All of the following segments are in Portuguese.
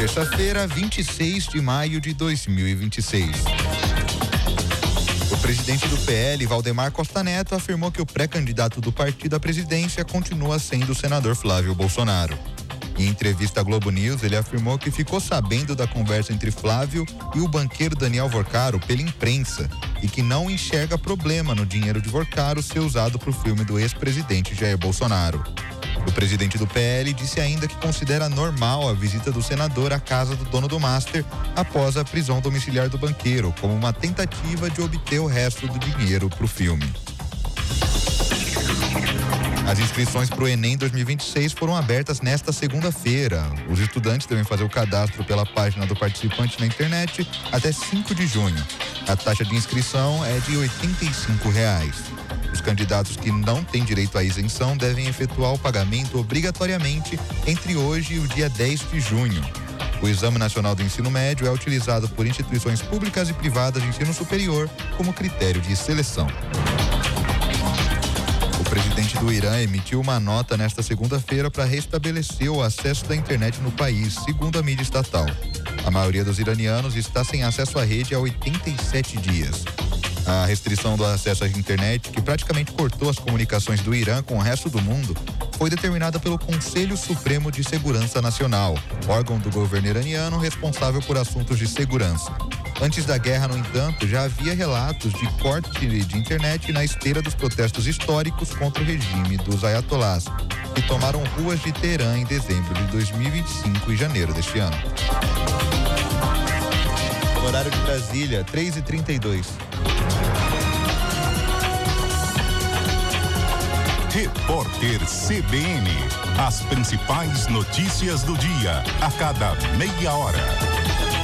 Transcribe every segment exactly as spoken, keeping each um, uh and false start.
Terça-feira, vinte e seis de maio de dois mil e vinte e seis. O presidente do P L, Valdemar Costa Neto, afirmou que o pré-candidato do partido à presidência continua sendo o senador Flávio Bolsonaro. Em entrevista à Globo News, ele afirmou que ficou sabendo da conversa entre Flávio e o banqueiro Daniel Vorcaro pela imprensa e que não enxerga problema no dinheiro de Vorcaro ser usado para o filme do ex-presidente Jair Bolsonaro. O presidente do P L disse ainda que considera normal a visita do senador à casa do dono do Master após a prisão domiciliar do banqueiro, como uma tentativa de obter o resto do dinheiro para o filme. As inscrições para o Enem dois mil e vinte e seis foram abertas nesta segunda-feira. Os estudantes devem fazer o cadastro pela página do participante na internet até cinco de junho. A taxa de inscrição é de oitenta e cinco reais. Os candidatos que não têm direito à isenção devem efetuar o pagamento obrigatoriamente entre hoje e o dia dez de junho. O Exame Nacional do Ensino Médio é utilizado por instituições públicas e privadas de ensino superior como critério de seleção. O presidente do Irã emitiu uma nota nesta segunda-feira para restabelecer o acesso da internet no país, segundo a mídia estatal. A maioria dos iranianos está sem acesso à rede há oitenta e sete dias. A restrição do acesso à internet, que praticamente cortou as comunicações do Irã com o resto do mundo, foi determinada pelo Conselho Supremo de Segurança Nacional, órgão do governo iraniano responsável por assuntos de segurança. Antes da guerra, no entanto, já havia relatos de corte de internet na esteira dos protestos históricos contra o regime dos ayatolás, que tomaram ruas de Teherã em dezembro de dois mil e vinte e cinco e janeiro deste ano. Horário de Brasília, três e trinta e dois. Repórter C B N. As principais notícias do dia, a cada meia hora.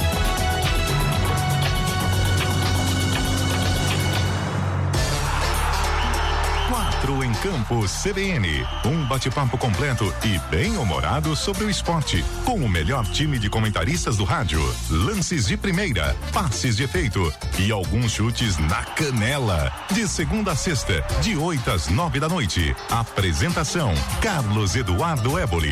Quatro em Campo C B N. Um bate-papo completo e bem-humorado sobre o esporte. Com o melhor time de comentaristas do rádio. Lances de primeira, passes de efeito e alguns chutes na canela. De segunda a sexta, de oito às nove da noite. Apresentação: Carlos Eduardo Éboli.